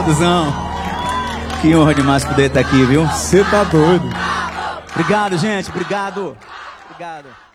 Obrigadozão. Que honra demais poder estar aqui, viu? Você tá doido. Obrigado, gente. Obrigado. Obrigado.